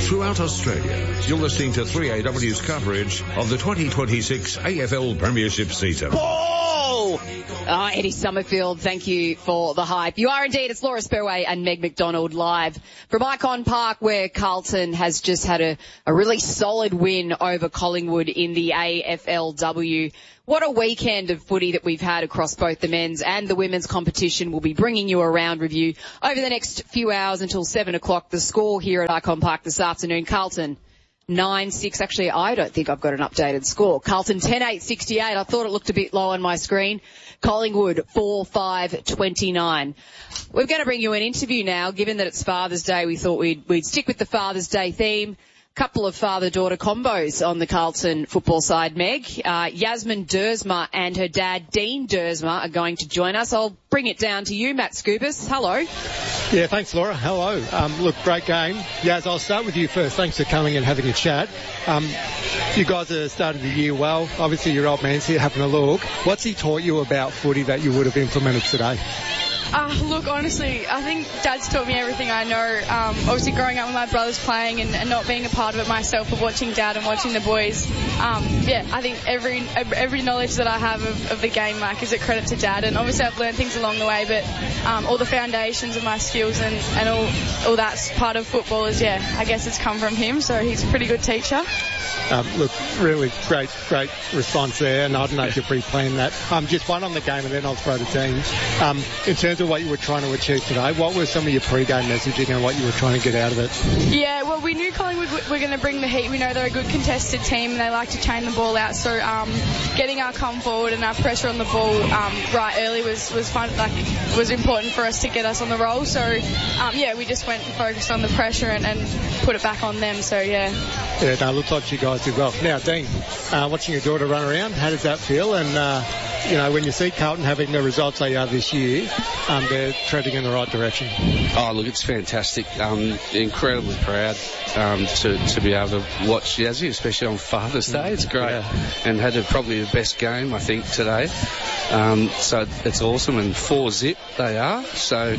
throughout Australia. You're listening to 3AW's coverage of the 2026 AFL Premiership season. Eddie Summerfield, thank you for the hype. You are indeed. It's Laura Spurway and Meg McDonald live from Icon Park, where Carlton has just had a really solid win over Collingwood in the AFLW. What a weekend of footy that we've had across both the men's and the women's competition. We'll be bringing you a round review over the next few hours until 7 o'clock. The score here at Icon Park this afternoon, Carlton 9-6. Actually, I don't think I've got an updated score. Carlton 10-8-68. I thought it looked a bit low on my screen. Collingwood 4-5-29. We're going to bring you an interview now. Given that it's Father's Day, we thought we'd stick with the Father's Day theme. Couple of father-daughter combos on the Carlton football side, Meg. Yasmin Dersma and her dad, Dean Dersma, are going to join us. I'll bring it down to you, Matt Scoubus. Hello. Yeah, thanks, Laura. Hello. Look, great game. Yaz, I'll start with you first. Thanks for coming and having a chat. You guys have started the year well. Obviously, your old man's here having a look. What's he taught you about footy that you would have implemented today? Look, honestly, I think Dad's taught me everything I know. Obviously, growing up with my brothers playing and not being a part of it myself, but watching Dad and watching the boys. I think every knowledge that I have of the game, like, is a credit to Dad. And obviously, I've learned things along the way, but all the foundations of my skills and all that's part of football is, I guess it's come from him. So he's a pretty good teacher. Look, really great response there, and I don't know if you're pre-planned that. Just one on the game, and then I'll throw the teams. In terms of what you were trying to achieve today, what were some of your pre-game messaging and what you were trying to get out of it? Yeah, well, we knew Collingwood were going to bring the heat. We know they're a good contested team, and they like to chain the ball out. So getting our come forward and our pressure on the ball right early was fun. Was important for us to get us on the roll. So we just went and focused on the pressure and put it back on them. So yeah, no, looks like you guys did well. Now, Dean, watching your daughter run around, how does that feel? And when you see Carlton having the results they are this year, they're treading in the right direction. Oh, look, it's fantastic. Incredibly proud to be able to watch Yazzie, especially on Father's Day. It's great. And had probably the best game, I think, today. So it's awesome. And 4-zip they are. So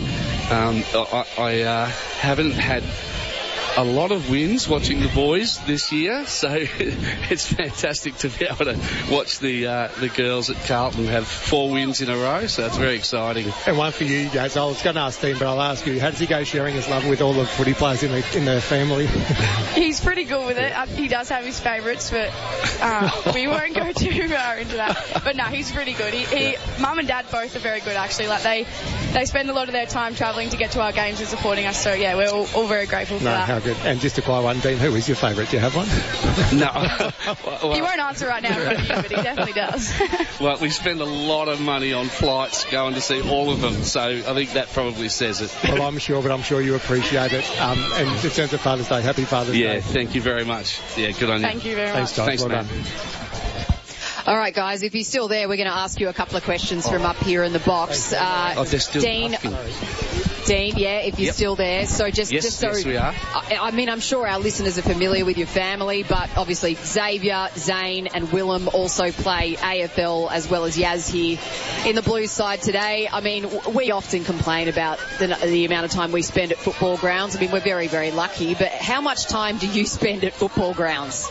I haven't had a lot of wins watching the boys this year, so it's fantastic to be able to watch the girls at Carlton have 4 wins in a row, so it's very exciting. And one for you, guys. I was going to ask Dean, but I'll ask you, how does he go sharing his love with all the footy players in the family? He's pretty good with it. He does have his favourites, but we won't go too far into that. But no, he's pretty good. Mum and Dad both are very good, actually. Like they spend a lot of their time travelling to get to our games and supporting us, so yeah, we're all very grateful for that. How good. And just to quiet one, Dean, who is your favourite? Do you have one? No. Well, he won't answer right now in front of you, but he definitely does. Well, we spend a lot of money on flights going to see all of them, so I think that probably says it. Well, I'm sure you appreciate it. And in terms of Father's Day, happy Father's Day. Yeah, thank you very much. Yeah, good on you. Thank you very much. Thanks, man. All right, guys, if you're still there, we're going to ask you a couple of questions from up here in the box. They're still Dean, asking. Dean, if you're still there. So just so yes, we are. I mean, I'm sure our listeners are familiar with your family, but obviously Xavier, Zane and Willem also play AFL as well as Yaz here in the Blues side today. I mean, we often complain about the amount of time we spend at football grounds. I mean, we're very, very lucky, but how much time do you spend at football grounds?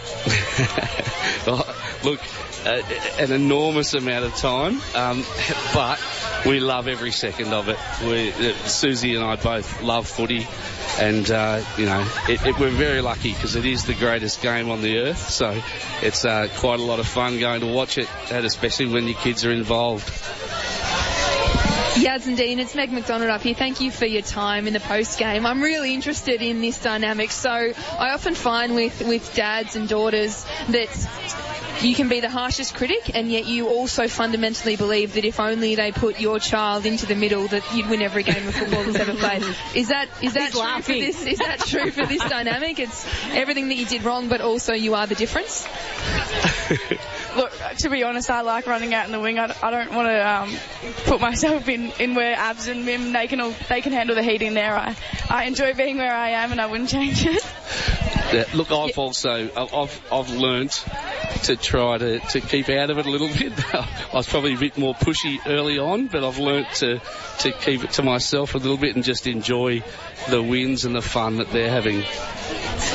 Look, an enormous amount of time, but we love every second of it. Susie and I both love footy, and we're very lucky because it is the greatest game on the earth. So it's quite a lot of fun going to watch it, and especially when your kids are involved. Yaz and Dean, it's Meg McDonald up here. Thank you for your time in the post-game. I'm really interested in this dynamic. So I often find with dads and daughters that you can be the harshest critic, and yet you also fundamentally believe that if only they put your child into the middle, that you'd win every game of football that's ever played. Is that true for this? Is that true for this dynamic? It's everything that you did wrong, but also you are the difference. Look, to be honest, I like running out in the wing. I don't want to put myself in where Abs and Mim they can handle the heat in there. I enjoy being where I am, and I wouldn't change it. Yeah, look, I've learnt to try to keep out of it a little bit. I was probably a bit more pushy early on, but I've learnt to keep it to myself a little bit and just enjoy the wins and the fun that they're having.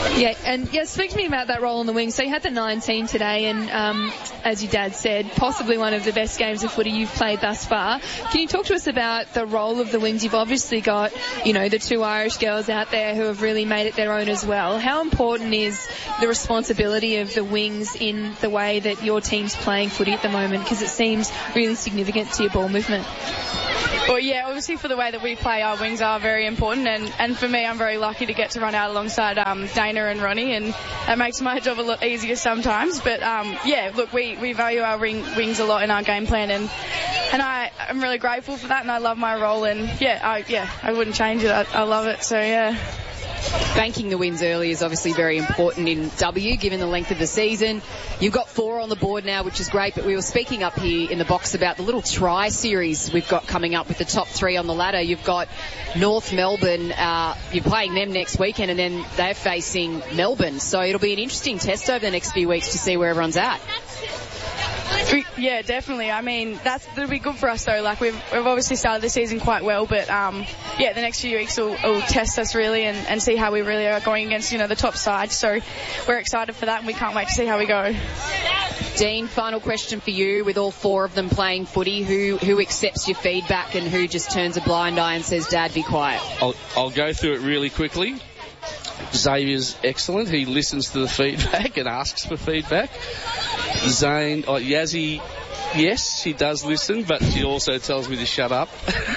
Yeah, and speak to me about that role on the wing. So you had the 19 today, and as your dad said, possibly one of the best games of footy you've played thus far. Can you talk to us about the role of the wings? You've obviously got, the two Irish girls out there who have really made it their own as well. How important is the responsibility of the wings in the way that your team's playing footy at the moment? Because it seems really significant to your ball movement. Well, yeah, obviously for the way that we play, our wings are very important, and for me, I'm very lucky to get to run out alongside Dana and Ronnie, and that makes my job a lot easier sometimes. But look, we value our wings a lot in our game plan, and I'm really grateful for that, and I love my role, and I wouldn't change it. I love it, so yeah. Banking the wins early is obviously very important in W, given the length of the season. You've got 4 on the board now, which is great, but we were speaking up here in the box about the little try series we've got coming up with the top 3 on the ladder. You've got North Melbourne, you're playing them next weekend, and then they're facing Melbourne. So it'll be an interesting test over the next few weeks to see where everyone's at. Yeah, definitely. I mean, that'll be good for us though. Like we've obviously started the season quite well, but the next few weeks will test us really and see how we really are going against the top side. So we're excited for that, and we can't wait to see how we go. Dean, final question for you. With all 4 of them playing footy, who accepts your feedback and who just turns a blind eye and says, "Dad, be quiet"? I'll go through it really quickly. Xavier's excellent. He listens to the feedback and asks for feedback. Zane, Yazzie, yes, she does listen, but she also tells me to shut up.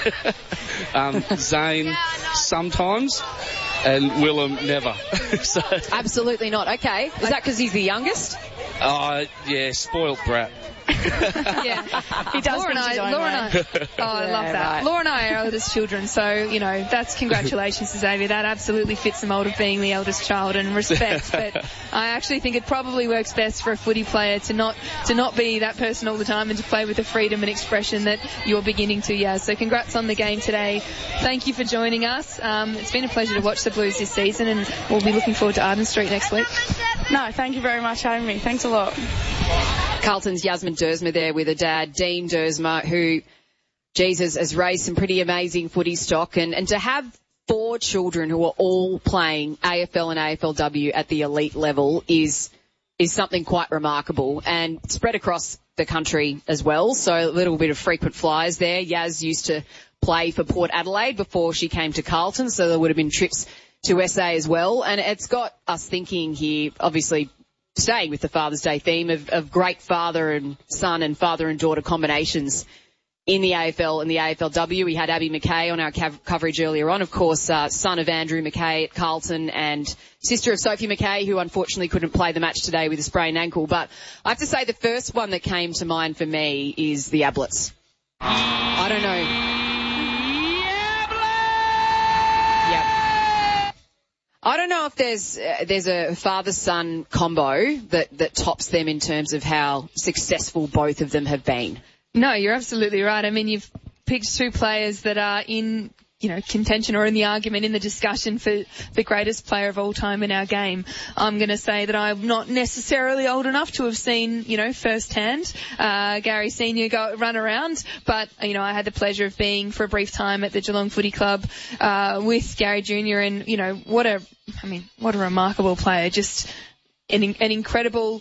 Zane, sometimes, and Willem, never. So, absolutely not. Okay. Is that because he's the youngest? Yeah, spoiled brat. Yeah, he does. Laura and I, I love that. Right. Laura and I are eldest children, so that's congratulations to Xavier. That absolutely fits the mould of being the eldest child and respect. But I actually think it probably works best for a footy player to not be that person all the time and to play with the freedom and expression that you're beginning to. Yeah. So congrats on the game today. Thank you for joining us. It's been a pleasure to watch the Blues this season, and we'll be looking forward to Arden Street next week. No, thank you very much for having me. Thanks a lot. Carlton's Yasmin Dersma there with her dad, Dean Dersma, who, Jesus, has raised some pretty amazing footy stock. And to have 4 children who are all playing AFL and AFLW at the elite level is something quite remarkable, and spread across the country as well. So a little bit of frequent flyers there. Yaz used to play for Port Adelaide before she came to Carlton, so there would have been trips to SA as well. And it's got us thinking here, obviously, staying with the Father's Day theme of great father and son and father and daughter combinations in the AFL and the AFLW. We had Abby McKay on our coverage earlier on, of course, son of Andrew McKay at Carlton and sister of Sophie McKay, who unfortunately couldn't play the match today with a sprained ankle. But I have to say the first one that came to mind for me is the Ablets. I don't know. I don't know if there's a father-son combo that tops them in terms of how successful both of them have been. No, you're absolutely right. I mean, you've picked 2 players that are in, contention or in the argument, in the discussion for the greatest player of all time in our game. I'm going to say that I'm not necessarily old enough to have seen, firsthand, Gary Senior run around, but, I had the pleasure of being for a brief time at the Geelong Footy Club, with Gary Jr. and, what a remarkable player. Just an incredible,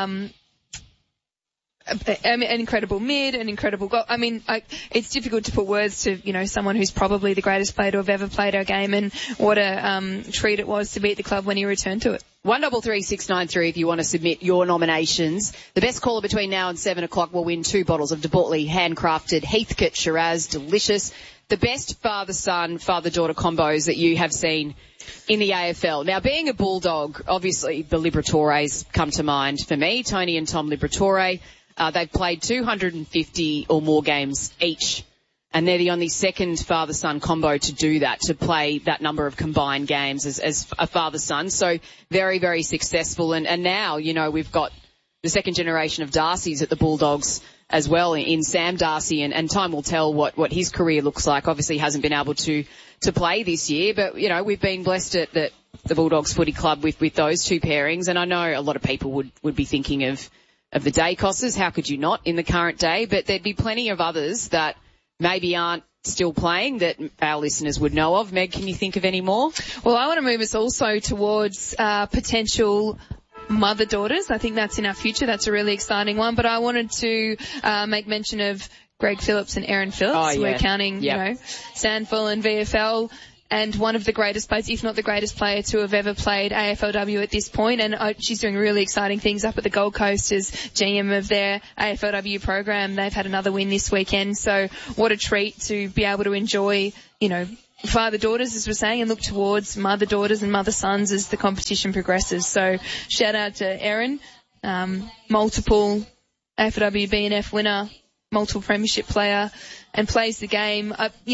an incredible mid, an incredible goal. I mean, it's difficult to put words to, someone who's probably the greatest player to have ever played our game, and what a treat it was to be at the club when he returned to it. 133693 if you want to submit your nominations. The best caller between now and 7 o'clock will win 2 bottles of De Bortley handcrafted Heathcote Shiraz. Delicious. The best father-son, father-daughter combos that you have seen in the AFL. Now, being a Bulldog, obviously the Liberatores come to mind for me. Tony and Tom Liberatore. They've played 250 or more games each, and they're the only second father-son combo to do that, to play that number of combined games as a father-son. So very, very successful. And now, we've got the second generation of Darcys at the Bulldogs as well, in Sam Darcy, and time will tell what his career looks like. Obviously hasn't been able to play this year, but, we've been blessed at the Bulldogs Footy Club with those 2 pairings, and I know a lot of people would be thinking of the Dacosses. How could you not in the current day? But there'd be plenty of others that maybe aren't still playing that our listeners would know of? Meg, can you think of any more? Well, I want to move us also towards potential mother-daughters. I think that's in our future. That's a really exciting one. But I wanted to make mention of Greg Phillips and Erin Phillips. Oh, yeah. We're counting, Sandful and VFL. And one of the greatest players, if not the greatest player to have ever played AFLW at this point. And she's doing really exciting things up at the Gold Coast as GM of their AFLW program. They've had another win this weekend. So what a treat to be able to enjoy, father-daughters, as we're saying, and look towards mother-daughters and mother-sons as the competition progresses. So shout out to Erin, multiple AFLW BNF winner, multiple premiership player, and plays the game.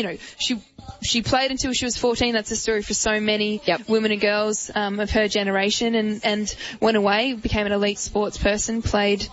She played until she was 14. That's a story for so many women and girls of her generation, and went away, became an elite sports person, played,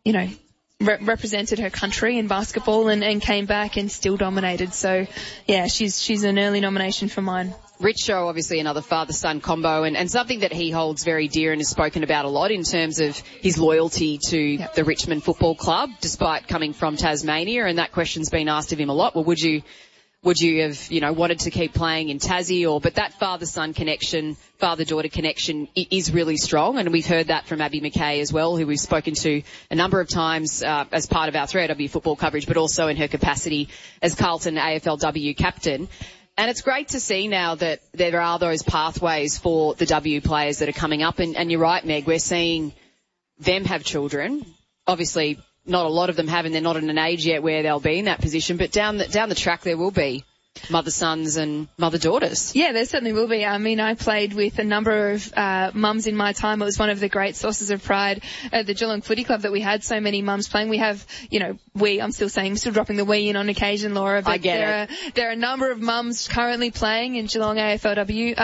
represented her country in basketball, and came back and still dominated. So, yeah, she's an early nomination for mine. Rich Show, obviously another father-son combo, and something that he holds very dear and has spoken about a lot in terms of his loyalty to the Richmond Football Club, despite coming from Tasmania, and that question's been asked of him a lot. Well, would you have, wanted to keep playing in Tassie but that father-son connection, father-daughter connection is really strong, and we've heard that from Abby McKay as well, who we've spoken to a number of times as part of our 3AW football coverage, but also in her capacity as Carlton AFLW captain. And it's great to see now that there are those pathways for the W players that are coming up. And you're right, Meg, we're seeing them have children. Obviously, not a lot of them have, and they're not in an age yet where they'll be in that position. But down the track, there will be mother-sons and mother-daughters. Yeah, there certainly will be. I mean, I played with a number of mums in my time. It was one of the great sources of pride at the Geelong Footy Club that we had so many mums playing. We have, I'm still dropping the we in on occasion, Laura. But I get it. There are a number of mums currently playing in Geelong AFLW.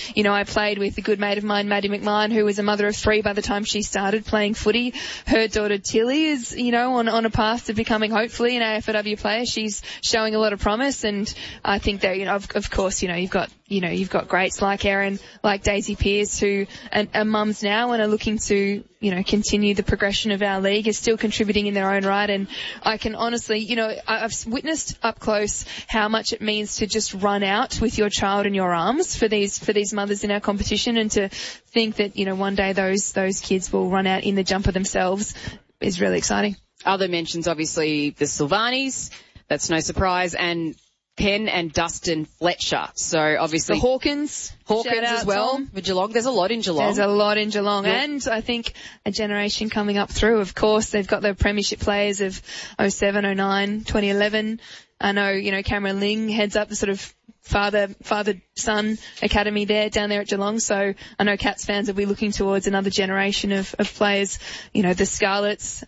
I played with a good mate of mine, Maddie McMahon, who was a mother of 3 by the time she started playing footy. Her daughter Tilly is, on a path to becoming hopefully an AFLW player. She's showing a lot of promise, and I think that, of course, you've got greats like Erin, like Daisy Pearce, who are mums now and are looking to, continue the progression of our league, is still contributing in their own right. And I can honestly, I've witnessed up close how much it means to just run out with your child in your arms for these mothers in our competition, and to think that, one day those kids will run out in the jumper themselves is really exciting. Other mentions, obviously, the Silvanis. That's no surprise. And Ken and Dustin Fletcher. So obviously the Hawkins as well with Geelong. There's a lot in Geelong. There's a lot in Geelong. Yeah. And I think a generation coming up through. Of course, they've got the premiership players of 07, 09, 2011. I know, Cameron Ling heads up the sort of father-son academy down there at Geelong. So I know Cats fans will be looking towards another generation of players. The Scarlets.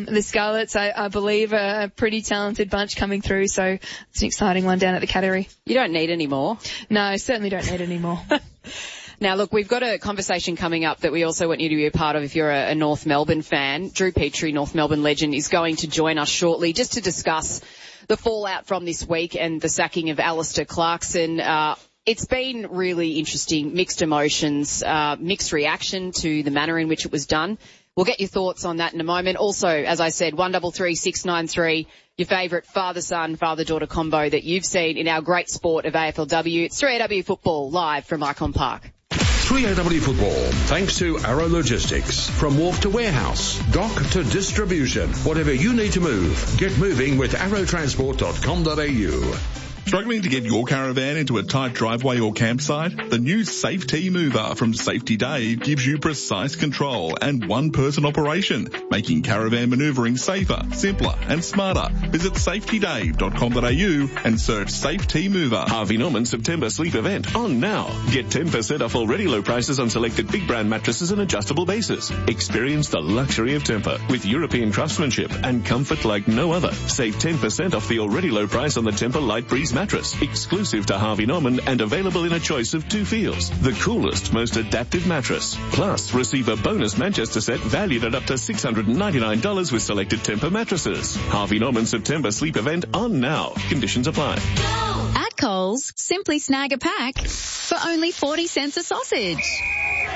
I believe, are a pretty talented bunch coming through. So it's an exciting one down at the Cattery. You don't need any more. No, I certainly don't need any more. Now, look, we've got a conversation coming up that we also want you to be a part of if you're a North Melbourne fan. Drew Petrie, North Melbourne legend, is going to join us shortly just to discuss the fallout from this week and the sacking of Alistair Clarkson. It's been really interesting, mixed emotions, mixed reaction to the manner in which it was done. We'll get your thoughts on that in a moment. Also, as I said, 133 693, your favourite father-son, father-daughter combo that you've seen in our great sport of AFLW. It's 3AW Football live from Icon Park. 3AW Football, thanks to Arrow Logistics. From wharf to warehouse, dock to distribution, whatever you need to move, get moving with arrowtransport.com.au. Struggling to get your caravan into a tight driveway or campsite? The new Safety Mover from Safety Dave gives you precise control and one-person operation, making caravan manoeuvring safer, simpler and smarter. Visit safetydave.com.au and search Safety Mover. Harvey Norman September sleep event on now. Get 10% off already low prices on selected big brand mattresses and adjustable bases. Experience the luxury of Tempur with European craftsmanship and comfort like no other. Save 10% off the already low price on the Tempur Light Breeze mattress, exclusive to Harvey Norman and available in a choice of 2 feels. The coolest, most adaptive mattress. Plus, receive a bonus Manchester set valued at up to $699 with selected Tempur mattresses. Harvey Norman September sleep event on now. Conditions apply. At Coles, simply snag a pack for only 40 cents a sausage.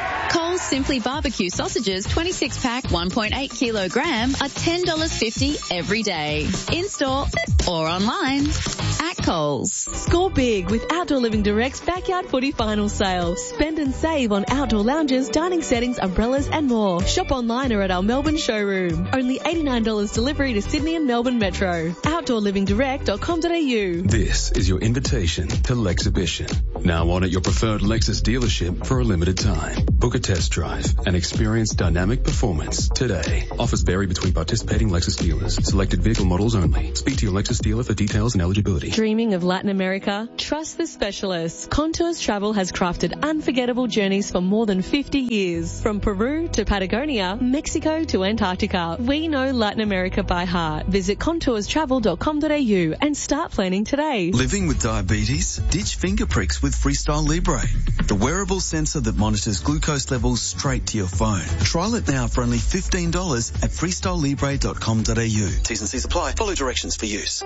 Coles Simply Barbecue sausages 26-pack 1.8 kilogram are $10.50 every day. In-store or online at Coles. Score big with Outdoor Living Direct's Backyard Footy Final Sale. Spend and save on outdoor lounges, dining settings, umbrellas and more. Shop online or at our Melbourne showroom. Only $89 delivery to Sydney and Melbourne Metro. OutdoorLivingDirect.com.au. This is your invitation to Lexhibition. Now on at your preferred Lexus dealership for a limited time. Book a test drive and experience dynamic performance today. Offers vary between participating Lexus dealers. Selected vehicle models only. Speak to your Lexus dealer for details and eligibility. Dreaming of Latin America? Trust the specialists. Contours Travel has crafted unforgettable journeys for more than 50 years. From Peru to Patagonia, Mexico to Antarctica. We know Latin America by heart. Visit contourstravel.com.au and start planning today. Living with diabetes? Ditch finger pricks with Freestyle Libre. The wearable sensor that monitors glucose levels straight to your phone. Trial it now for only $15 at freestylelibre.com.au. T's and C's apply. Follow directions for use.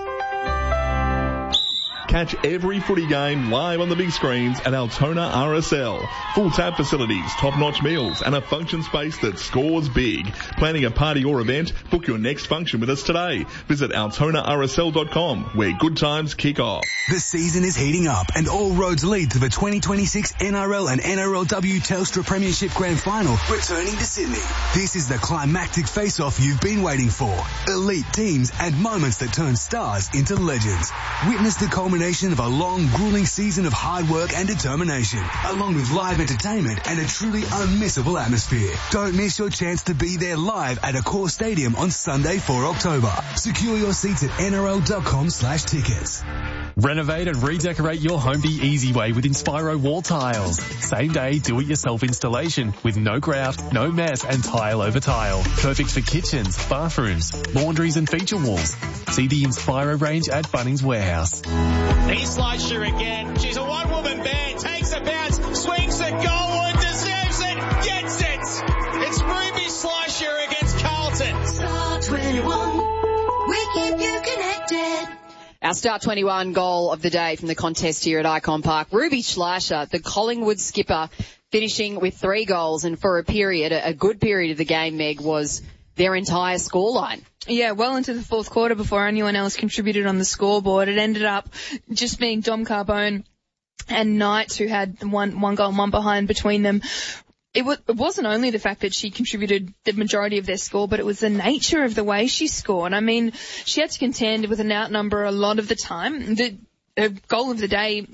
Catch every footy game live on the big screens at Altona RSL. Full tab facilities, top-notch meals, and a function space that scores big. Planning a party or event? Book your next function with us today. Visit altonarsl.com, where good times kick off. The season is heating up and all roads lead to the 2026 NRL and NRLW Telstra Premiership Grand Final returning to Sydney. This is the climactic face-off you've been waiting for. Elite teams and moments that turn stars into legends. Witness the culmination of a long, grueling season of hard work and determination, along with live entertainment and a truly unmissable atmosphere. Don't miss your chance to be there live at Accor Stadium on Sunday, 4 October. Secure your seats at nrl.com/tickets. Renovate and redecorate your home the easy way with Inspiro Wall Tiles. Same day do-it-yourself installation with no grout, no mess and tile over tile. Perfect for kitchens, bathrooms, laundries and feature walls. See the Inspiro range at Bunnings Warehouse. Here's Slicer again. She's a one-woman band. Takes a bounce, swings the goal and deserves it, gets it. It's Ruby Slicer against Carlton. Star 21, we keep you connected. Our Star 21 goal of the day from the contest here at Icon Park, Ruby Schleicher, the Collingwood skipper, finishing with 3 goals, and for a period, a good period of the game, Meg, was their entire scoreline. Yeah, well into the fourth quarter before anyone else contributed on the scoreboard. It ended up just being Dom Carbone and Knights who had one goal and one behind between them. It wasn't only the fact that she contributed the majority of their score, but it was the nature of the way she scored. I mean, she had to contend with an outnumber a lot of the time. The goal of the day,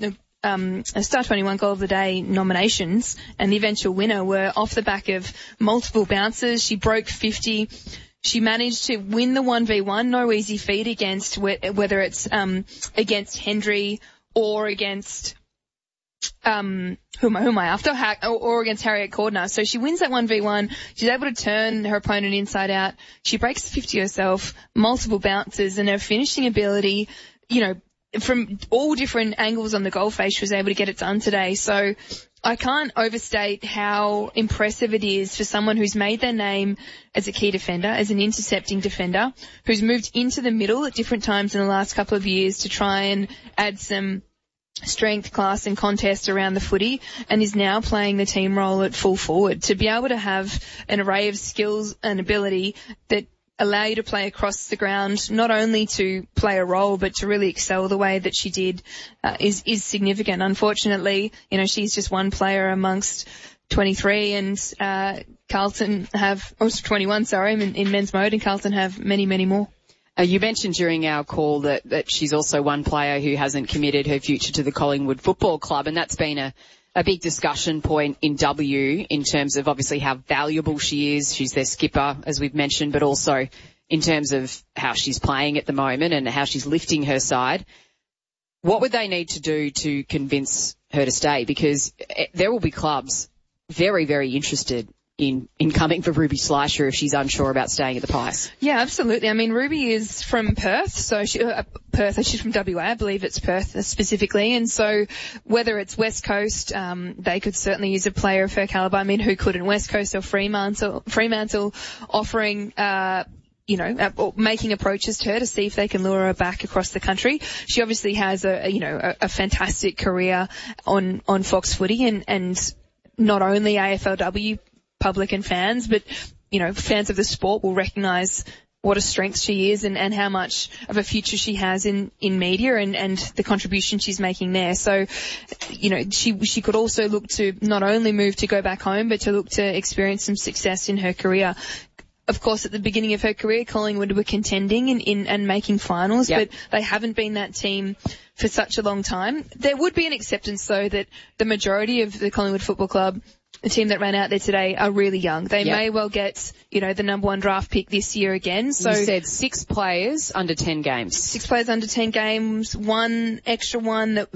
a Star 21 goal of the day nominations and the eventual winner were off the back of multiple bounces. She broke 50. She managed to win the 1v1. No easy feat against, whether it's against Hendry or against who am I after? Or against Harriet Cordner. So she wins that 1v1. She's able to turn her opponent inside out. She breaks 50 herself, multiple bounces, and her finishing ability, from all different angles on the goal face, she was able to get it done today. So I can't overstate how impressive it is for someone who's made their name as a key defender, as an intercepting defender, who's moved into the middle at different times in the last couple of years to try and add some strength, class and contest around the footy, and is now playing the team role at full forward. To be able to have an array of skills and ability that allow you to play across the ground, not only to play a role, but to really excel the way that she did, is significant. Unfortunately, she's just one player amongst 23 and, Carlton have, or 21, in men's mode, and Carlton have many, many more. You mentioned during our call that she's also one player who hasn't committed her future to the Collingwood Football Club, and that's been a big discussion point in W in terms of obviously how valuable she is. She's their skipper, as we've mentioned, but also in terms of how she's playing at the moment and how she's lifting her side. What would they need to do to convince her to stay? Because there will be clubs very, very interested in coming for Ruby Schleicher if she's unsure about staying at the Pies. Yeah, absolutely. I mean, Ruby is from Perth, so she's from WA, I believe it's Perth specifically, and so whether it's West Coast, they could certainly use a player of her calibre. I mean, who couldn't? West Coast or Fremantle offering, making approaches to her to see if they can lure her back across the country. She obviously has a fantastic career on Fox Footy and not only AFLW public and fans, but, fans of the sport will recognise what a strength she is and how much of a future she has in media and the contribution she's making there. So, she could also look to not only move to go back home, but to look to experience some success in her career. Of course, at the beginning of her career, Collingwood were contending and making finals, but they haven't been that team for such a long time. There would be an acceptance, though, that the majority of the Collingwood Football Club, the team that ran out there today, are really young. They may well get, the number 1 draft pick this year again. So you said 6 players under 10 games. 6 players under 10 games. One extra one it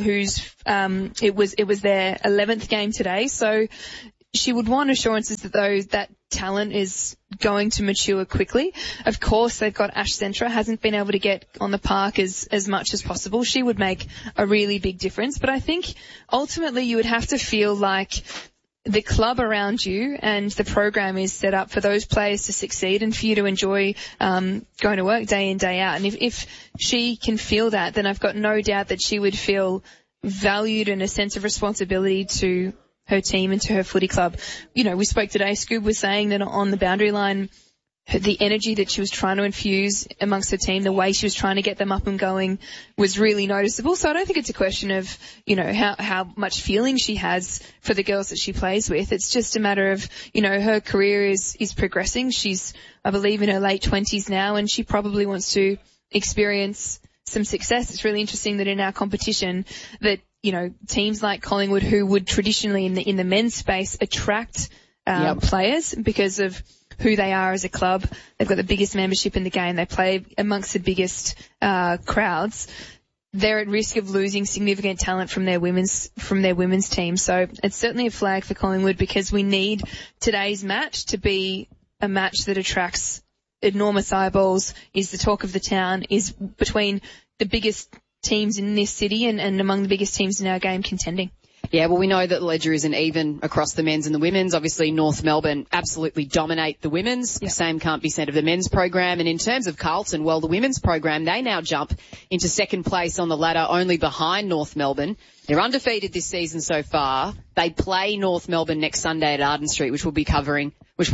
was their 11th game today. So she would want assurances that that talent is going to mature quickly. Of course, they've got Ash Centra, hasn't been able to get on the park as much as possible. She would make a really big difference. But I think ultimately you would have to feel like the club around you and the program is set up for those players to succeed and for you to enjoy going to work day in, day out. And if she can feel that, then I've got no doubt that she would feel valued and a sense of responsibility to her team and to her footy club. We spoke today, Scoob was saying that on the boundary line, the energy that she was trying to infuse amongst her team, the way she was trying to get them up and going was really noticeable. So I don't think it's a question of, how much feeling she has for the girls that she plays with. It's just a matter of, her career is progressing. She's, I believe, in her late 20s now, and she probably wants to experience some success. It's really interesting that in our competition that, teams like Collingwood, who would traditionally in the men's space attract players because of who they are as a club. They've got the biggest membership in the game. They play amongst the biggest crowds. They're at risk of losing significant talent from their women's team. So it's certainly a flag for Collingwood because we need today's match to be a match that attracts enormous eyeballs, is the talk of the town, is between the biggest teams in this city and among the biggest teams in our game contending. Yeah, well, we know that the ledger isn't even across the men's and the women's. Obviously, North Melbourne absolutely dominate the women's. Yep. Same can't be said of the men's program. And in terms of Carlton, well, the women's program, they now jump into second place on the ladder, only behind North Melbourne. They're undefeated this season so far. They play North Melbourne next Sunday at Arden Street, which we'll be covering.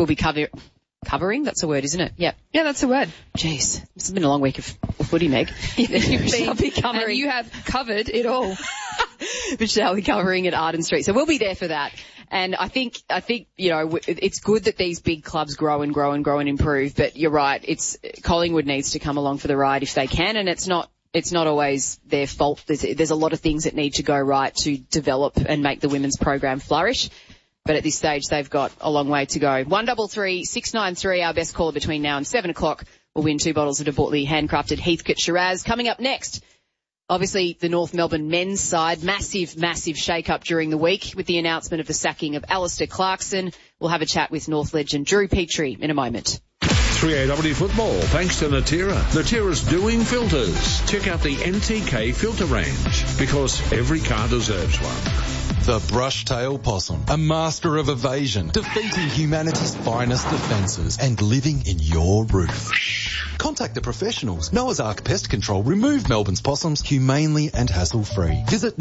That's a word, isn't it? Yep. Yeah, that's a word. Jeez. It's been a long week of footy, Meg. And you have covered it all. But shall be covering at Arden Street. So we'll be there for that. And I think, it's good that these big clubs grow and grow and grow and improve. But you're right. Collingwood needs to come along for the ride if they can. And it's not always their fault. There's a lot of things that need to go right to develop and make the women's program flourish. But at this stage, they've got a long way to go. 133 693, our best caller between now and 7 o'clock, will win 2 bottles of De Bortley handcrafted Heathcote Shiraz. Coming up next, obviously the North Melbourne men's side, massive shake-up during the week with the announcement of the sacking of Alistair Clarkson. We'll have a chat with North legend Drew Petrie in a moment. 3AW Football, thanks to Natira. Natira's doing filters. Check out the NTK filter range, because every car deserves one. The Brushtail Possum, a master of evasion, defeating humanity's finest defences and living in your roof. Contact the professionals. Noah's Ark Pest Control remove Melbourne's possums humanely and hassle-free. Visit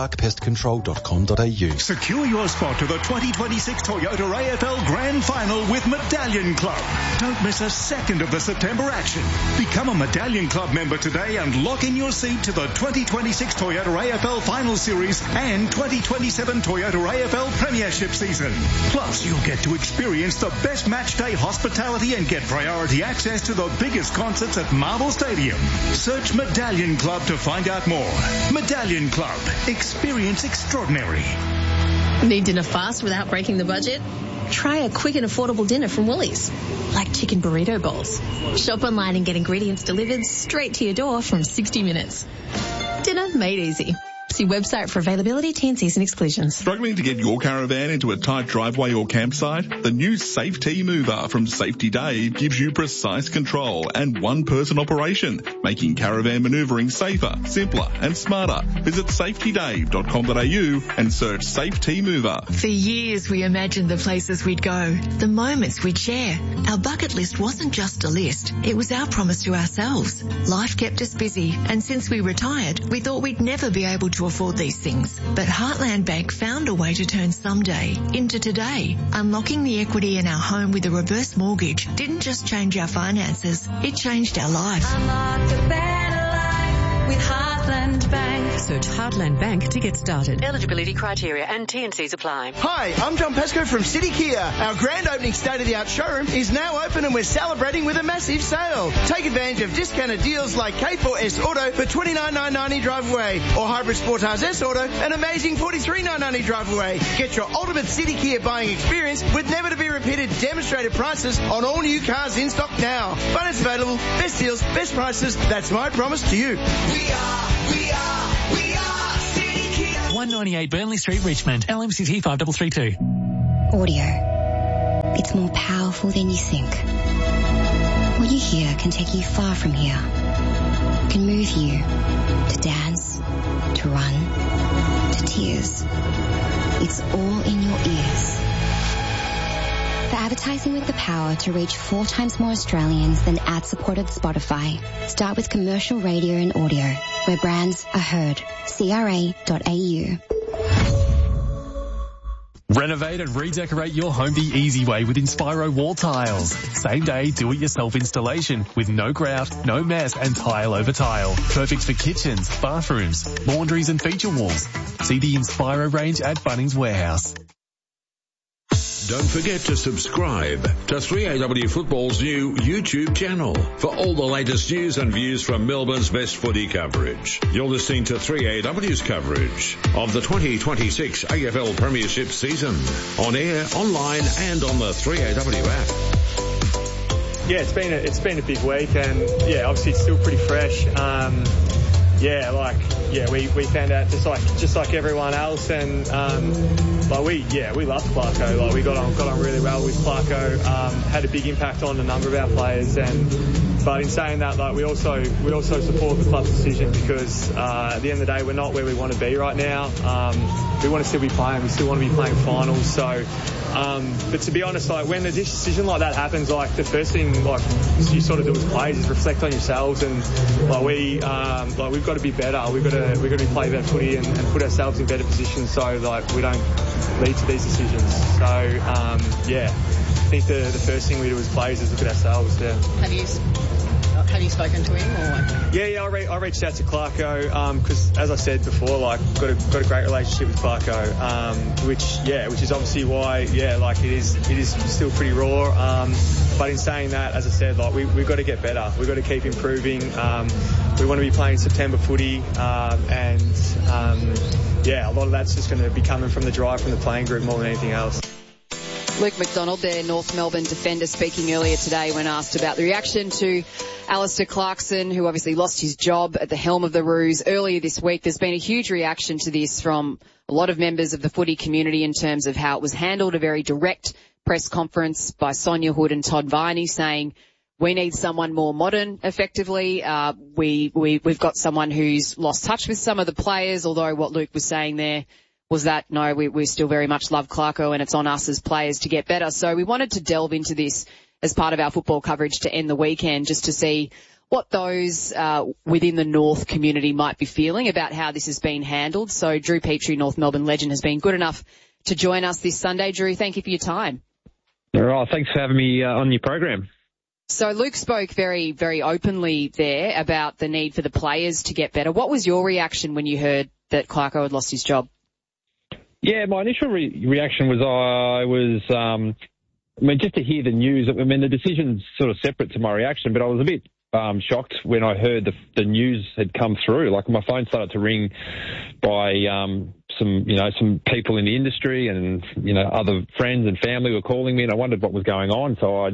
noahsarkpestcontrol.com.au. Secure your spot to the 2026 Toyota AFL Grand Final with Medallion Club. Don't miss a second of the September action. Become a Medallion Club member today and lock in your seat to the 2026 Toyota AFL Final Series and 2027 Toyota AFL Premiership season. Plus, you'll get to experience the best match day hospitality and get priority access to the biggest concerts at Marvel Stadium. Search Medallion Club to find out more. Medallion Club. Experience extraordinary. Need dinner fast without breaking the budget? Try a quick and affordable dinner from Woolies, like chicken burrito bowls. Shop online and get ingredients delivered straight to your door from 60 minutes. Dinner made easy. See website for availability, T&Cs and exclusions. Struggling to get your caravan into a tight driveway or campsite? The new Safe T Mover from Safety Dave gives you precise control and one-person operation, making caravan manoeuvring safer, simpler and smarter. Visit safetydave.com.au and search Safe T Mover. For years we imagined the places we'd go, the moments we'd share. Our bucket list wasn't just a list, it was our promise to ourselves. Life kept us busy, and since we retired, we thought we'd never be able to to afford these things, but Heartland Bank found a way to turn someday into today. Unlocking the equity in our home with a reverse mortgage didn't just change our finances, it changed our life. Unlock a better life with Heartland Bank. Search Heartland Bank to get started. Eligibility criteria and T&Cs apply. Hi, I'm John Pesco from City Kia. Our grand opening state-of-the-art showroom is now open and we're celebrating with a massive sale. Take advantage of discounted deals like K4S Auto for $29,990 drive away or Hybrid Sportage S Auto an amazing $43,990 drive away. Get your ultimate City Kia buying experience with never-to-be-repeated demonstrated prices on all new cars in stock now. Finance available, best deals, best prices. That's my promise to you. We are City Kia. 198 Burnley Street, Richmond. LMCT 5332. Audio. It's more powerful than you think. What you hear can take you far from here. It can move you to dance, to run, to tears. It's all in your ears. For advertising with the power to reach 4 times more Australians than ad-supported Spotify, start with commercial radio and audio, where brands are heard. CRA.au. Renovate and redecorate your home the easy way with Inspiro Wall Tiles. Same day do-it-yourself installation with no grout, no mess and tile over tile. Perfect for kitchens, bathrooms, laundries and feature walls. See the Inspiro range at Bunnings Warehouse. Don't forget to subscribe to 3AW Football's new YouTube channel for all the latest news and views from Melbourne's best footy coverage. You're listening to 3AW's coverage of the 2026 AFL Premiership season on air, online and on the 3AW app. Yeah, it's been a big week and yeah, obviously it's still pretty fresh. We found out just like everyone else, and we loved Clarko. Like we got on really well with Clarko. Had a big impact on a number of our players, but in saying that, like we also support the club's decision because at the end of the day, we're not where we want to be right now. We want to still be playing. We still want to be playing finals. So. But to be honest, like when a decision like that happens, like the first thing like you sort of do as players is reflect on yourselves, and we've got to be better. We've got to be play better footy and put ourselves in better positions so like we don't lead to these decisions. So I think the first thing we do as players is look at ourselves. Yeah. Have you spoken to him or? Yeah. I reached out to Clarko because, as I said before, like got a great relationship with Clarko, which is obviously why it is still pretty raw. But in saying that, as I said, like we've got to get better. We've got to keep improving. We want to be playing September footy, a lot of that's just going to be coming from the drive from the playing group more than anything else. Luke McDonald, their North Melbourne defender, speaking earlier today when asked about the reaction to Alistair Clarkson, who obviously lost his job at the helm of the Roos earlier this week. There's been a huge reaction to this from a lot of members of the footy community in terms of how it was handled, a very direct press conference by Sonia Hood and Todd Viney saying, we need someone more modern, effectively. We've got someone who's lost touch with some of the players, although what Luke was saying there was that, no, we still very much love Clarko and it's on us as players to get better. So we wanted to delve into this as part of our football coverage to end the weekend just to see what those within the North community might be feeling about how this has been handled. So Drew Petrie, North Melbourne legend, has been good enough to join us this Sunday. Drew, thank you for your time. All right, thanks for having me on your program. So Luke spoke very, very openly there about the need for the players to get better. What was your reaction when you heard that Clarko had lost his job? Yeah, my initial reaction was just to hear the news. I mean, the decision's sort of separate to my reaction, but I was a bit shocked when I heard the news had come through. Like my phone started to ring by some people in the industry, and other friends and family were calling me, and I wondered what was going on. So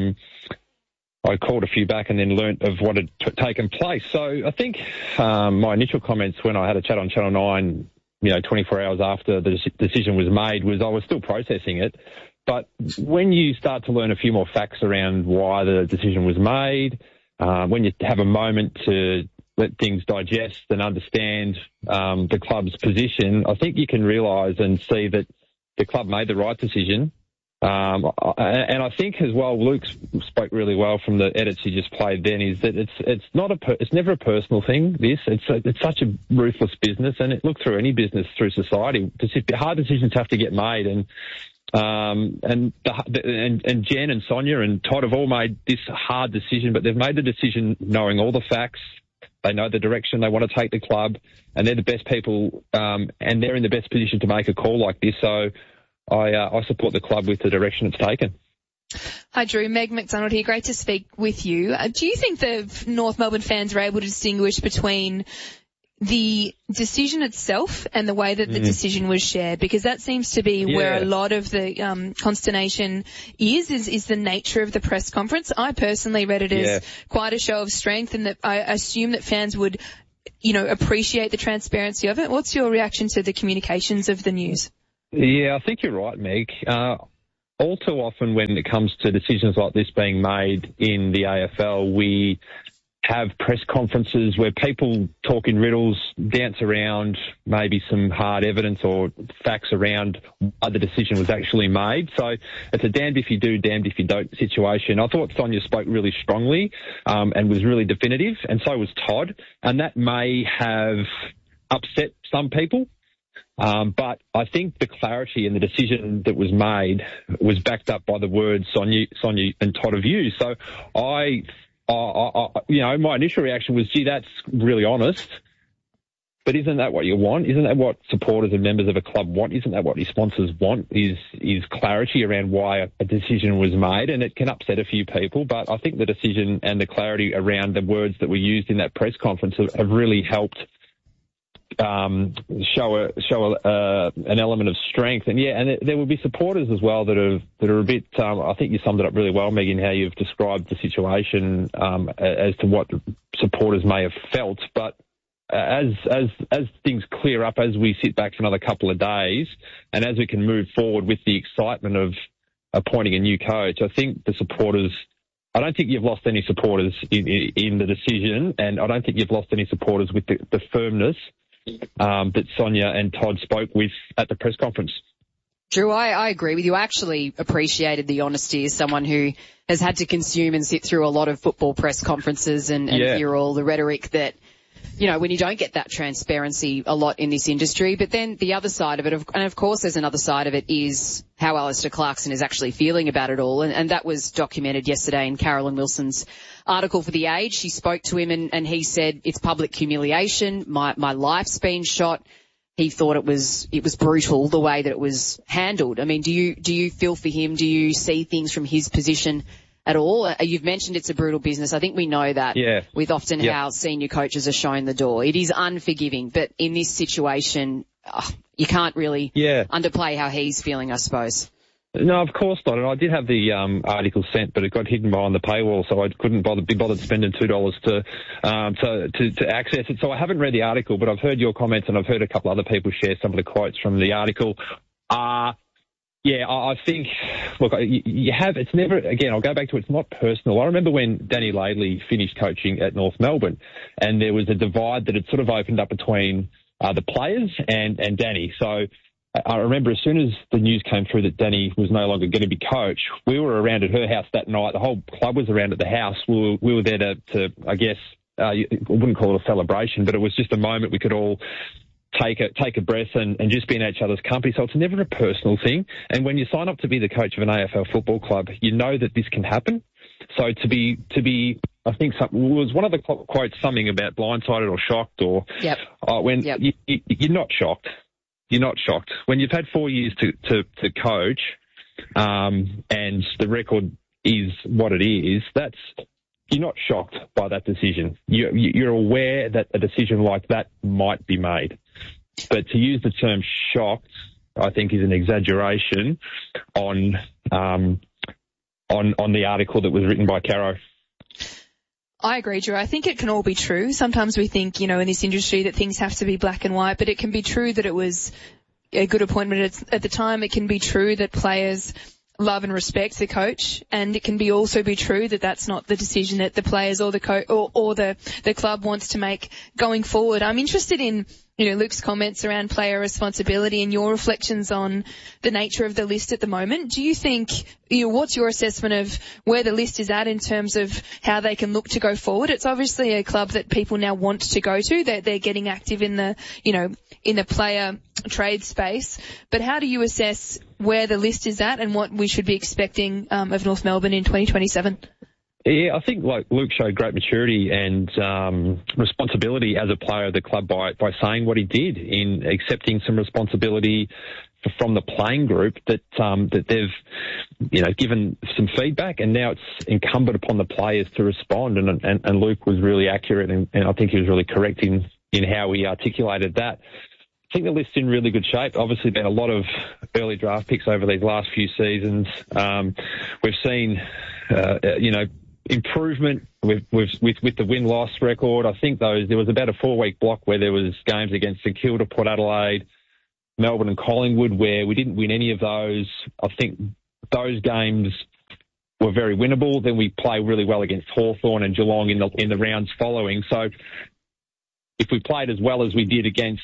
I called a few back and then learnt of what had taken place. So I think my initial comments when I had a chat on Channel 9, 24 hours after the decision was made, was I was still processing it. But when you start to learn a few more facts around why the decision was made, when you have a moment to let things digest and understand the club's position, I think you can realise and see that the club made the right decision And I think as well, Luke spoke really well from the edits he just played then, is that it's never a personal thing, it's such a ruthless business, and it look through any business through society. Hard decisions have to get made, and Jen and Sonia and Todd have all made this hard decision, but they've made the decision knowing all the facts. They know the direction they want to take the club, and they're the best people, and they're in the best position to make a call like this. So I support the club with the direction it's taken. Hi, Drew. Meg McDonald here. Great to speak with you. Do you think the North Melbourne fans are able to distinguish between the decision itself and the way that the decision was shared? Because that seems to be where a lot of the consternation is the nature of the press conference. I personally read it as quite a show of strength, and that I assume that fans would, appreciate the transparency of it. What's your reaction to the communications of the news? Yeah, I think you're right, Meg. All too often when it comes to decisions like this being made in the AFL, we have press conferences where people talk in riddles, dance around maybe some hard evidence or facts around why the decision was actually made. So it's a damned if you do, damned if you don't situation. I thought Sonia spoke really strongly and was really definitive, and so was Todd, and that may have upset some people. But I think the clarity and the decision that was made was backed up by the words Sonia and Todd have used. So my initial reaction was, gee, that's really honest. But isn't that what you want? Isn't that what supporters and members of a club want? Isn't that what your sponsors want? Is clarity around why a decision was made? And it can upset a few people, but I think the decision and the clarity around the words that were used in that press conference have really helped show an element of strength, and there will be supporters as well that are a bit. I think you summed it up really well, Megan, how you've described the situation as to what supporters may have felt. But as things clear up, as we sit back for another couple of days, and as we can move forward with the excitement of appointing a new coach, I think the supporters. I don't think you've lost any supporters in the decision, and I don't think you've lost any supporters with the firmness that Sonia and Todd spoke with at the press conference. Drew, I agree with you. I actually appreciated the honesty as someone who has had to consume and sit through a lot of football press conferences and hear all the rhetoric that, when you don't get that transparency a lot in this industry. But then the other side of it, and of course there's another side of it, is how Alistair Clarkson is actually feeling about it all. And that was documented yesterday in Carolyn Wilson's article for The Age. She spoke to him and he said, it's public humiliation. My life's been shot. He thought it was brutal the way that it was handled. I mean, do you feel for him? Do you see things from his position at all? You've mentioned it's a brutal business. I think we know that with often how senior coaches are shown the door. It is unforgiving, but in this situation, you can't really underplay how he's feeling, I suppose. No, of course not. And I did have the article sent, but it got hidden behind the paywall, so I couldn't be bothered spending $2 to access it. So I haven't read the article, but I've heard your comments and I've heard a couple other people share some of the quotes from the article. I think, look, you have, it's never, again, I'll go back to it's not personal. I remember when Danny Laidley finished coaching at North Melbourne and there was a divide that had sort of opened up between the players and Danny. So I remember as soon as the news came through that Danny was no longer going to be coach, we were around at her house that night. The whole club was around at the house. We were there to I guess, I wouldn't call it a celebration, but it was just a moment we could all take a breath and just be in each other's company. So it's never a personal thing. And when you sign up to be the coach of an AFL football club, you know that this can happen. So to be, I think was one of the quotes something about blindsided or shocked or you're not shocked. You're not shocked. When you've had 4 years to coach, and the record is what it is, you're not shocked by that decision. You're aware that a decision like that might be made. But to use the term shocked, I think is an exaggeration on the article that was written by Caro. I agree, Drew. I think it can all be true. Sometimes we think, in this industry that things have to be black and white, but it can be true that it was a good appointment at the time. It can be true that players love and respect the coach, and it can also be true that that's not the decision that the players or the or the club wants to make going forward. I'm interested in, Luke's comments around player responsibility and your reflections on the nature of the list at the moment. Do you think, what's your assessment of where the list is at in terms of how they can look to go forward? It's obviously a club that people now want to go to. They're getting active in the, in the player trade space. But how do you assess where the list is at and what we should be expecting of North Melbourne in 2027? Yeah, I think Luke showed great maturity and responsibility as a player of the club by saying what he did in accepting some responsibility from the playing group that they've given some feedback, and now it's incumbent upon the players to respond. And Luke was really accurate, and I think he was really correct in how he articulated that. I think the list's in really good shape. Obviously, been a lot of early draft picks over these last few seasons. We've seen, improvement with the win-loss record. I think there was about a 4-week block where there was games against St Kilda, Port Adelaide, Melbourne and Collingwood where we didn't win any of those. I think those games were very winnable. Then we play really well against Hawthorn and Geelong in the rounds following. So if we played as well as we did against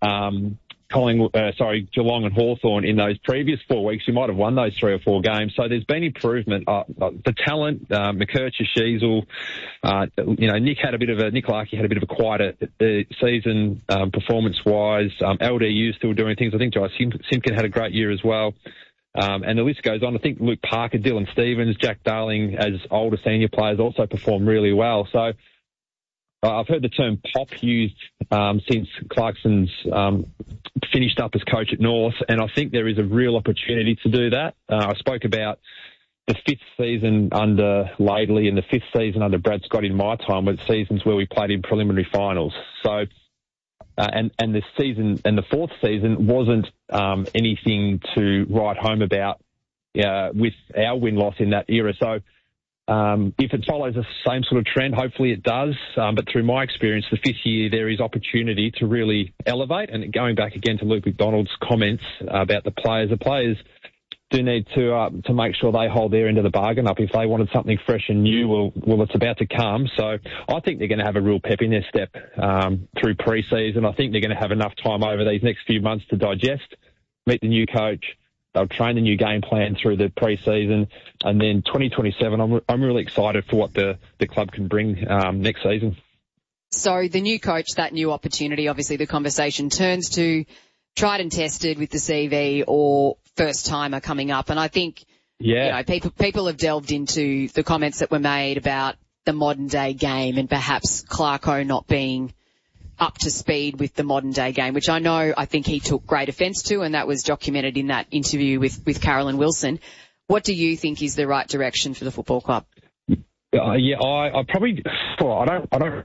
Geelong and Hawthorn in those previous 4 weeks, you might have won those 3 or 4 games. So there's been improvement. The talent, McKercher, Sheasel, Nick Larkey had a bit of a quieter season performance-wise. LDU still doing things. I think Josh Simpkin had a great year as well. And the list goes on. I think Luke Parker, Dylan Stevens, Jack Darling as older senior players also performed really well. So I've heard the term pop used since Clarkson's finished up as coach at North, and I think there is a real opportunity to do that. I spoke about the 5th season under Laidley and the 5th season under Brad Scott in my time, with seasons where we played in preliminary finals. So, and the season and the 4th season wasn't anything to write home about with our win-loss in that era. So, if it follows the same sort of trend, hopefully it does. But through my experience, the 5th year, there is opportunity to really elevate. And going back again to Luke McDonald's comments about the players do need to make sure they hold their end of the bargain up. If they wanted something fresh and new, well, it's about to come. So I think they're going to have a real pep in their step through pre-season. I think they're going to have enough time over these next few months to digest, meet the new coach. They'll train the new game plan through the pre-season, and then 2027, I'm really excited for what the club can bring next season. So the new coach, that new opportunity, obviously the conversation turns to tried and tested with the CV or first-timer coming up. And I think people have delved into the comments that were made about the modern-day game and perhaps Clarko not being up to speed with the modern day game, which I think he took great offence to, and that was documented in that interview with Carolyn Wilson. What do you think is the right direction for the football club? I probably, I don't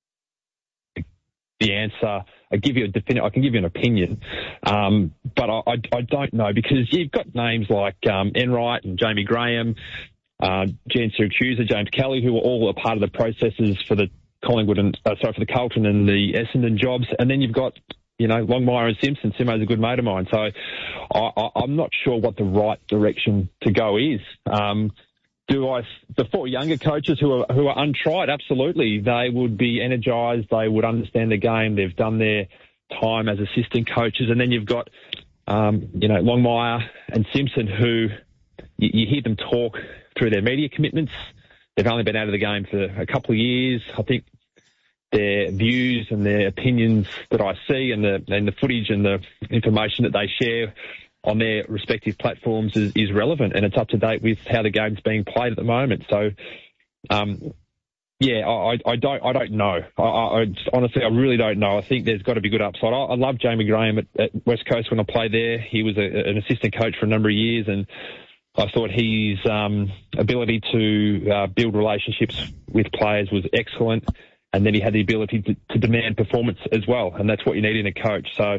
the answer. I can give you an opinion, but I don't know, because you've got names like Enright and Jamie Graham, Jan Siracusa, James Kelly, who are all a part of the processes for the Collingwood for the Carlton and the Essendon jobs, and then you've got Longmire and Simpson. Simo's a good mate of mine, so I'm not sure what the right direction to go is. The 4 younger coaches who are untried, absolutely, they would be energised. They would understand the game. They've done their time as assistant coaches, and then you've got Longmire and Simpson, who you hear them talk through their media commitments. They've only been out of the game for a couple of years. I think their views and their opinions that I see and the footage and the information that they share on their respective platforms is relevant, and it's up to date with how the game's being played at the moment. So, I don't know. Honestly, I really don't know. I think there's got to be good upside. I love Jamie Graham at West Coast when I played there. He was an assistant coach for a number of years, and I thought his ability to build relationships with players was excellent, and then he had the ability to demand performance as well, and that's what you need in a coach. So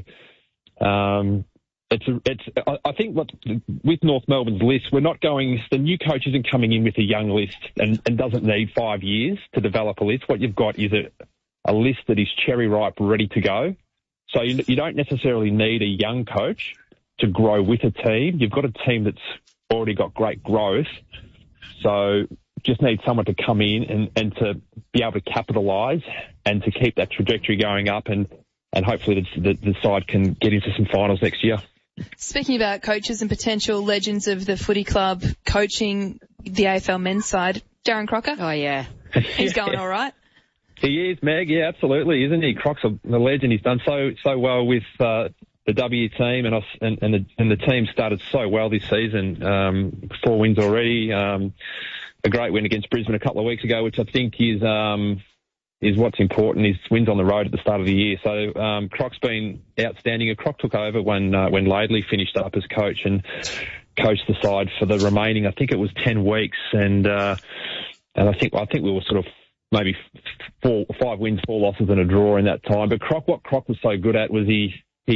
I think with North Melbourne's list, the new coach isn't coming in with a young list and doesn't need 5 years to develop a list. What you've got is a list that is cherry ripe, ready to go. So you don't necessarily need a young coach to grow with a team. You've got a team that's already got great growth. So just need someone to come in and to be able to capitalise and to keep that trajectory going up, and hopefully the side can get into some finals next year. Speaking about coaches and potential legends of the footy club coaching the AFL men's side, Darren Crocker. Oh, yeah. He's going all right. He is, Meg. Yeah, absolutely, isn't he? Croc's a legend. He's done so well with the W team, and the team started so well this season. 4 wins already. A great win against Brisbane a couple of weeks ago, which I think is what's important. Is wins on the road at the start of the year. So Croc's been outstanding. And Croc took over when Laidley finished up as coach and coached the side for the remaining, I think it was 10 weeks, and I think we were sort of maybe 5 wins, 4 losses, and a draw in that time. But what Croc was so good at was he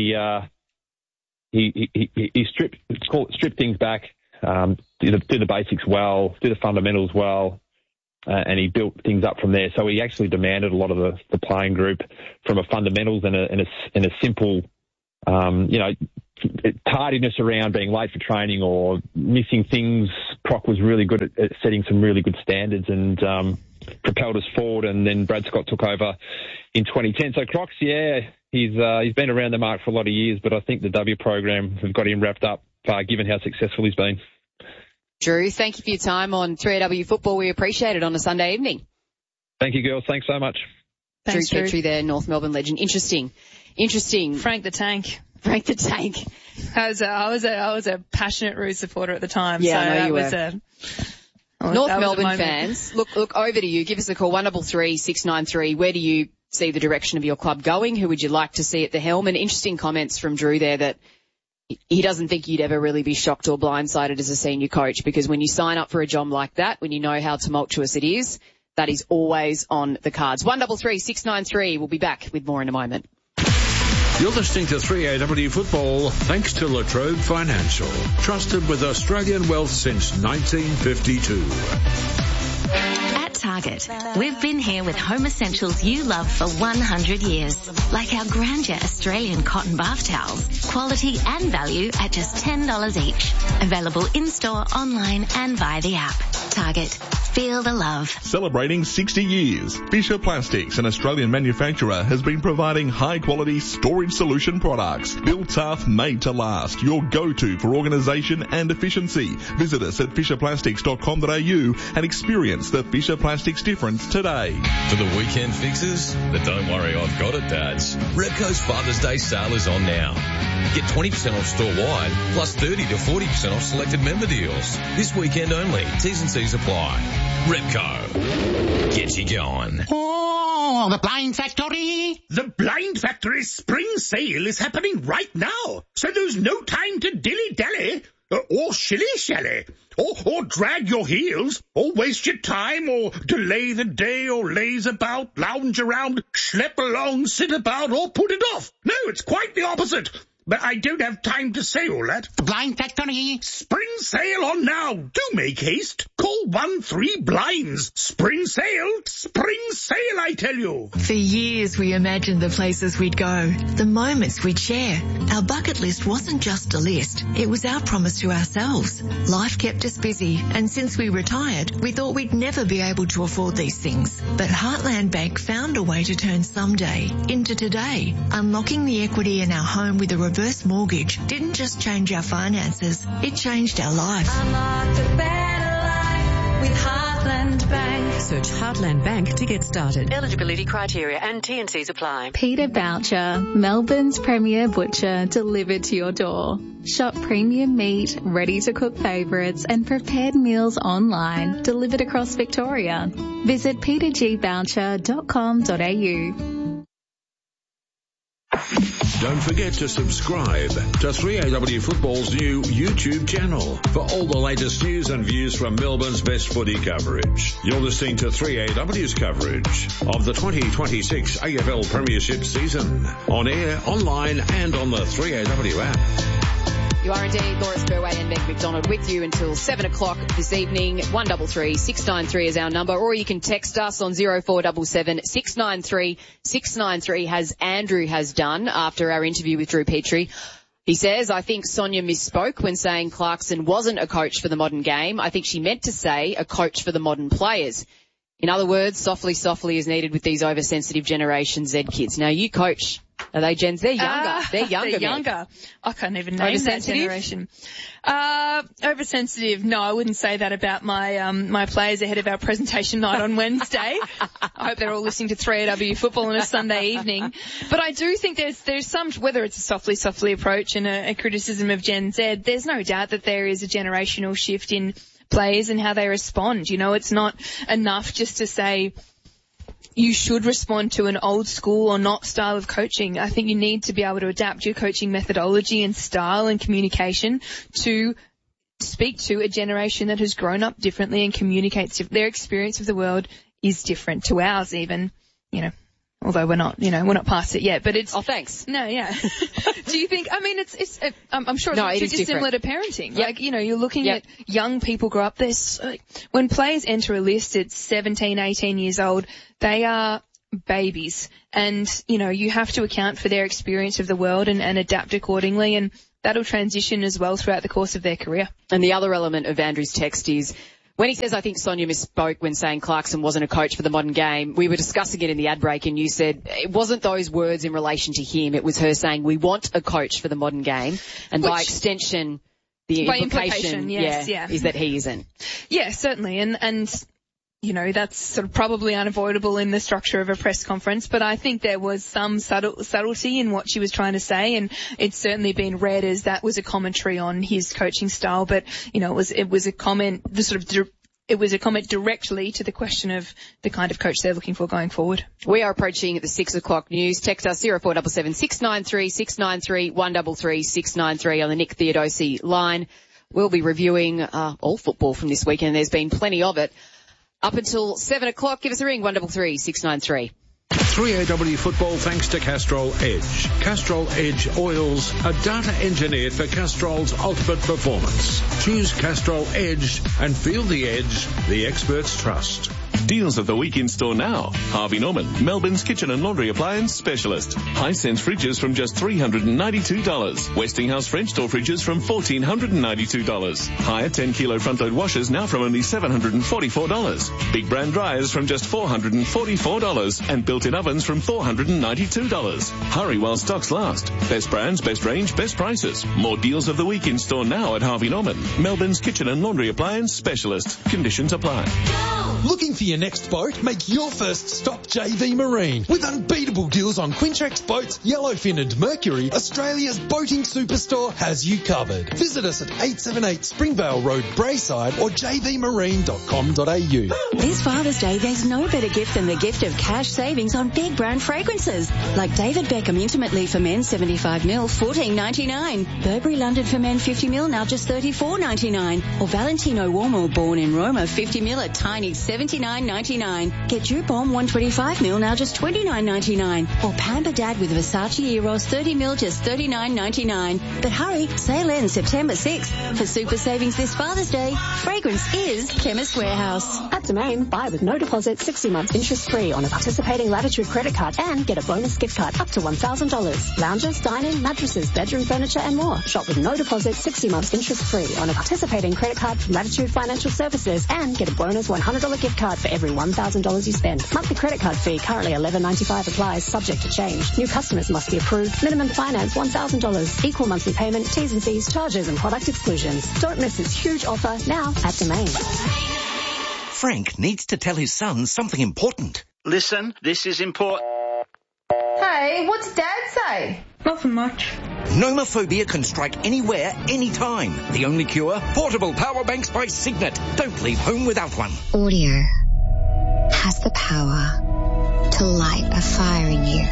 stripped things back, do the basics well, do the fundamentals well, and he built things up from there. So he actually demanded a lot of the playing group from a fundamentals and a simple, tardiness around being late for training or missing things. Croc was really good at setting some really good standards and propelled us forward. And then Brad Scott took over in 2010. So Croc's, he's been around the mark for a lot of years, but I think the W program have got him wrapped up, given how successful he's been. Drew, thank you for your time on 3AW Football. We appreciate it on a Sunday evening. Thank you, girls. Thanks so much. Thanks, Drew Petrie there, North Melbourne legend. Interesting. Frank the Tank. I was a passionate Roos supporter at the time. Yeah, so I know you were. North Melbourne fans, look over to you. Give us a call, 133 693. Where do you see the direction of your club going? Who would you like to see at the helm? And interesting comments from Drew there that he doesn't think you'd ever really be shocked or blindsided as a senior coach, because when you sign up for a job like that, when you know how tumultuous it is, that is always on the cards. 133 693. We'll be back with more in a moment. You're listening to 3AW Football thanks to La Trobe Financial. Trusted with Australian wealth since 1952. At Target, we've been here with home essentials you love for 100 years. Like our Grandeur Australian cotton bath towels. Quality and value at just $10 each. Available in-store, online and via the app. Target. Feel the love. Celebrating 60 years, Fisher Plastics, an Australian manufacturer, has been providing high-quality storage solution products. Built tough, made to last. Your go-to for organisation and efficiency. Visit us at fisherplastics.com.au and experience the Fisher Plastics difference today. For the weekend fixes, but don't worry, I've got it, dads. Repco's Father's Day sale is on now. Get 20% off store-wide, plus 30 to 40% off selected member deals. This weekend only. T's and C's apply. Repco. Get you going. Oh, the Blind Factory! The Blind Factory spring sale is happening right now, so there's no time to dilly-dally, or shilly-shally, or drag your heels, or waste your time, or delay the day, or laze about, lounge around, schlep along, sit about, or put it off. No, it's quite the opposite. But I don't have time to say all that. The Blind Factory. Spring sale on now. Do make haste. Call 13-BLINDS. Spring sale, I tell you. For years we imagined the places we'd go, the moments we'd share. Our bucket list wasn't just a list. It was our promise to ourselves. Life kept us busy, and since we retired, we thought we'd never be able to afford these things. But Heartland Bank found a way to turn someday into today. Unlocking the equity in our home with a reverse mortgage didn't just change our finances, it changed our lives. Unlock a better life with Heartland Bank. Search Heartland Bank to get started. Eligibility criteria and T&Cs apply. Peter Boucher, Melbourne's premier butcher, delivered to your door. Shop premium meat, ready-to-cook favourites and prepared meals online, delivered across Victoria. Visit petergboucher.com.au. Don't forget to subscribe to 3AW Football's new YouTube channel for all the latest news and views from Melbourne's best footy coverage. You're listening to 3AW's coverage of the 2026 AFL Premiership season. On air, online and on the 3AW app. You are indeed Laura Spurway and Meg McDonald with you until 7 o'clock this evening. 133 693 is our number, or you can text us on 0477 693 693, as Andrew has done after our interview with Drew Petrie. He says, I think Sonia misspoke when saying Clarkson wasn't a coach for the modern game. I think she meant to say a coach for the modern players. In other words, softly is needed with these oversensitive Generation Z kids. Now, you coach, are they Gen Z? They're younger. They're younger. They're younger. I can't even name that generation. Oversensitive. No, I wouldn't say that about my players ahead of our presentation night on Wednesday. I hope they're all listening to 3AW football on a Sunday evening. But I do think there's some, whether it's a softly approach and a criticism of Gen Z, there's no doubt that there is a generational shift in players and how they respond. You know, it's not enough just to say you should respond to an old school or not style of coaching. I think you need to be able to adapt your coaching methodology and style and communication to speak to a generation that has grown up differently and communicates. Their experience of the world is different to ours even, you know. Although we're not past it yet, but it's... Oh, thanks. No, yeah. Do you think, I mean, I'm sure it's just similar to parenting. Yep. Like, you know, you're looking at young people grow up. When players enter a list at 17, 18 years old, they are babies. And, you know, you have to account for their experience of the world and adapt accordingly. And that'll transition as well throughout the course of their career. And the other element of Andrew's text is, when he says, I think Sonia misspoke when saying Clarkson wasn't a coach for the modern game, we were discussing it in the ad break and you said it wasn't those words in relation to him. It was her saying we want a coach for the modern game. And by extension, the implication is that he isn't. Yeah, certainly. And you know, that's sort of probably unavoidable in the structure of a press conference, but I think there was some subtlety in what she was trying to say, and it's certainly been read as that was a commentary on his coaching style, but, you know, it was a comment, it was a comment directly to the question of the kind of coach they're looking for going forward. We are approaching the 6 o'clock news. Text us 0477 693 693 133 693 on the Nick Theodosi line. We'll be reviewing all football from this weekend. There's been plenty of it. Up until 7 o'clock, give us a ring, 133 693. 3AW football thanks to Castrol Edge. Castrol Edge oils are data engineered for Castrol's ultimate performance. Choose Castrol Edge and feel the edge the experts trust. Deals of the week in store now. Harvey Norman, Melbourne's kitchen and laundry appliance specialist. Hisense fridges from just $392. Westinghouse French door fridges from $1,492. Higher 10 kilo front load washers now from only $744. Big brand dryers from just $444. And built-in ovens from $492. Hurry while stocks last. Best brands, best range, best prices. More deals of the week in store now at Harvey Norman, Melbourne's kitchen and laundry appliance specialist. Conditions apply. Looking for your next boat? Make your first stop JV Marine. With unbeatable deals on Quintrex boats, Yellowfin and Mercury, Australia's boating superstore has you covered. Visit us at 878 Springvale Road, Brayside or jvmarine.com.au. This Father's Day, there's no better gift than the gift of cash savings on big brand fragrances. Like David Beckham Intimately for Men 75ml, $14.99. Burberry London for Men 50ml, now just $34.99. Or Valentino Uomo Born in Roma 50ml at tiny $79.99. Get Dupont 125ml, now just $29.99. Or Pamper Dad with Versace Eros 30ml, just $39.99. But hurry, sale ends September 6th. For super savings this Father's Day, fragrance is Chemist Warehouse. At Domain, buy with no deposit, 60 months interest free on a participating Latitude credit card and get a bonus gift card up to $1,000. Lounges, dining, mattresses, bedroom furniture and more. Shop with no deposit, 60 months interest free on a participating credit card from Latitude Financial Services and get a bonus $100 gift card for every $1,000 you spend. Monthly credit card fee currently $11.95 applies, subject to change. New customers must be approved. Minimum finance $1,000. Equal monthly payment, T's and C's, charges and product exclusions. Don't miss this huge offer now at Domain. Frank needs to tell his son something important. Listen, this is important. Hey, what's Dad say? Nothing much. Nomophobia can strike anywhere, anytime. The only cure? Portable power banks by Signet. Don't leave home without one. Audio has the power to light a fire in you.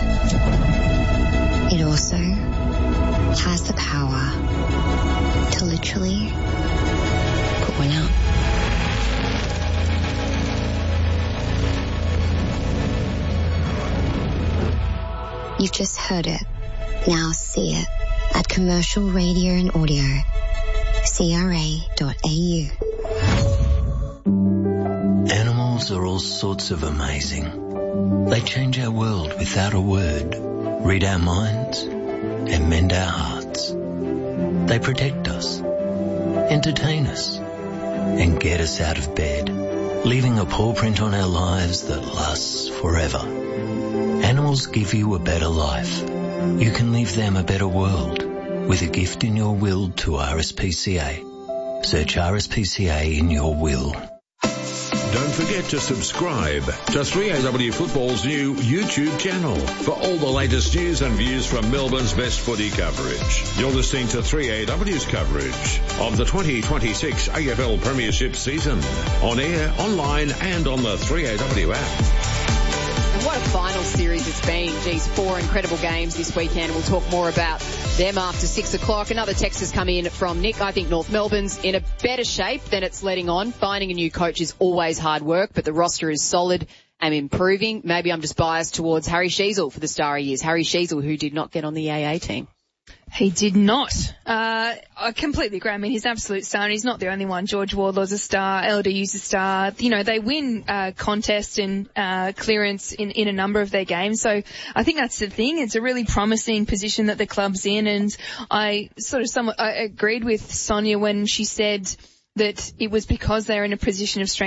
It also has the power to literally put one out. You've just heard it. Now see it at Commercial Radio and Audio. CRA.au. Animals are all sorts of amazing. They change our world without a word, read our minds, and mend our hearts. They protect us, entertain us, and get us out of bed, leaving a paw print on our lives that lasts forever. Animals give you a better life. You can leave them a better world with a gift in your will to RSPCA. Search RSPCA in your will. Don't forget to subscribe to 3AW Football's new YouTube channel for all the latest news and views from Melbourne's best footy coverage. You're listening to 3AW's coverage of the 2026 AFL Premiership season. On air, online and on the 3AW app. And what a final series it's been. Geez, 4 incredible games this weekend. We'll talk more about them after 6 o'clock. Another text has come in from Nick. I think North Melbourne's in a better shape than it's letting on. Finding a new coach is always hard work, but the roster is solid and improving. Maybe I'm just biased towards Harry Sheezel for the star he is. Harry Sheezel, who did not get on the AA team. He did not. I completely agree. I mean, he's an absolute star, and he's not the only one. George Wardlaw's a star. LDU's a star. You know, they win contest and clearance in a number of their games. So I think that's the thing. It's a really promising position that the club's in, and I agreed with Sonia when she said that it was because they're in a position of strength